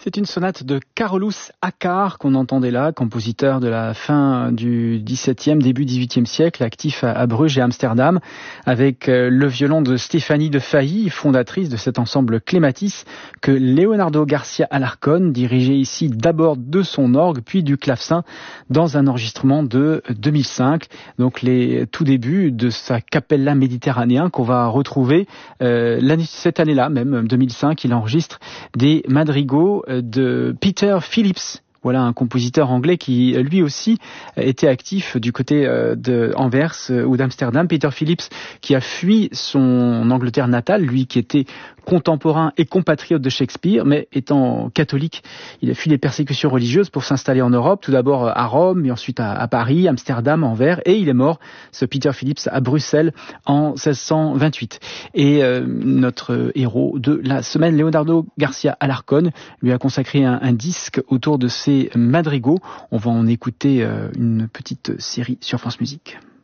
C'est une sonate de Carolus Akar qu'on entendait là, compositeur de la fin du XVIIe, début XVIIIe siècle, actif à Bruges et Amsterdam, avec le violon de Stéphanie de Failly, fondatrice de cet ensemble Clématis, que Leonardo Garcia Alarcón dirigeait ici d'abord de son orgue, puis du clavecin, dans un enregistrement de 2005. Donc les tout débuts de sa Capella Méditerranéen qu'on va retrouver cette année-là, même 2005, il enregistre des madrigaux de Peter Phillips. Voilà un compositeur anglais qui lui aussi était actif du côté de Anvers ou d'Amsterdam. Peter Phillips qui a fui son Angleterre natale, lui qui était contemporain et compatriote de Shakespeare, mais étant catholique, il a fui les persécutions religieuses pour s'installer en Europe, tout d'abord à Rome, puis ensuite à Paris, Amsterdam, Anvers, et il est mort, ce Peter Phillips, à Bruxelles en 1628. Et notre héros de la semaine, Leonardo Garcia Alarcón, lui a consacré un disque autour de ses madrigaux. On va en écouter une petite série sur France Musique.